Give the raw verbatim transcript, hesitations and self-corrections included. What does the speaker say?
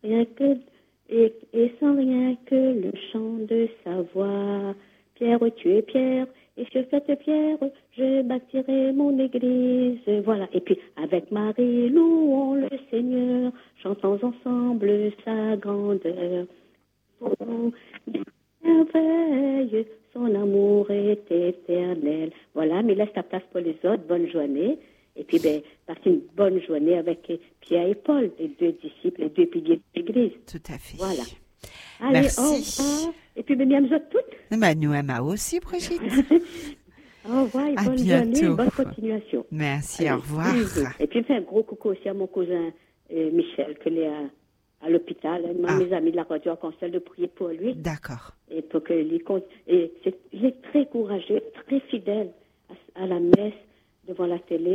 rien que, et, et sans rien que le chant de sa voix. Pierre, tu es Pierre, et sur cette pierre, je bâtirai mon église. Voilà. Et puis, avec Marie, louons le Seigneur, chantons ensemble sa grandeur. Oh, merveille, son amour est éternel. Voilà, mais laisse ta place pour les autres. Bonne journée. Et puis, ben, passe une bonne journée avec Pierre et Paul, les deux disciples, les deux piliers de l'Église. Tout à fait. Voilà. Allez, merci. Au revoir. Et puis, ben, bien, nous autres toutes. Ben, nous, Emma aussi, Brigitte. Au revoir et à bonne bientôt. journée, bonne continuation. Merci, Allez, au revoir. Bisous. Et puis, fais un gros coucou aussi à mon cousin euh, Michel, qui est à, à l'hôpital. Moi, ah. mes amis de la radio conseillent de prier pour lui. D'accord. Et pour que les et c'est, il est très courageux, très fidèle à, à la messe, devant la télé.